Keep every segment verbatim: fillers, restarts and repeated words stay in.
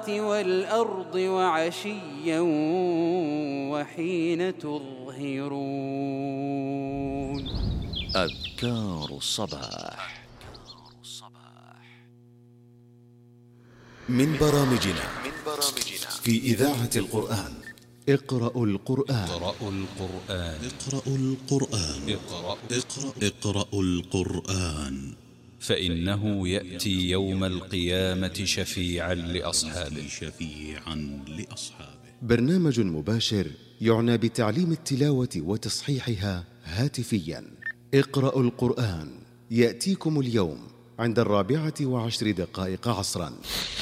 والأرض وعشيا وحين تظهرون. أذكار الصباح من برامجنا في إذاعة القرآن. اقرأوا القرآن. اقرأوا القرآن. اقرأوا القرآن. اقرأ اقرأ اقرأوا القرآن، فإنه يأتي يوم القيامة شفيعا لأصحابه. شفيعا لأصحابه. برنامج مباشر يعنى بتعليم التلاوة وتصحيحها هاتفيا. اقرأوا القرآن يأتيكم اليوم عند الرابعة وعشر دقائق عصرا.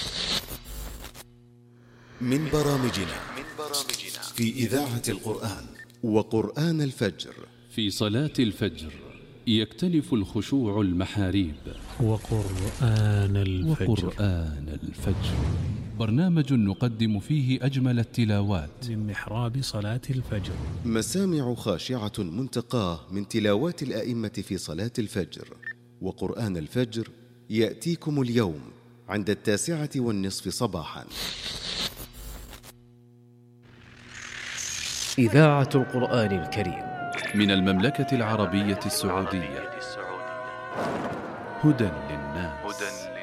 من برامجنا في إذاعة القرآن وقرآن الفجر. في صلاة الفجر يكتنف الخشوع المحاريب. وقرآن الفجر. وقرآن الفجر برنامج نقدم فيه أجمل التلاوات من محراب صلاة الفجر. مسامع خاشعة منتقاه من تلاوات الآئمة في صلاة الفجر. وقرآن الفجر يأتيكم اليوم عند التاسعة والنصف صباحا. إذاعة القرآن الكريم من المملكة العربية السعودية. هدى للناس.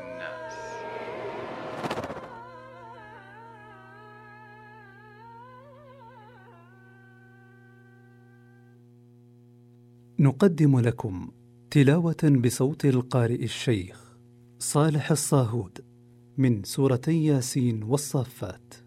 نقدم لكم تلاوة بصوت القارئ الشيخ صالح الصاهود من سورتي ياسين والصافات.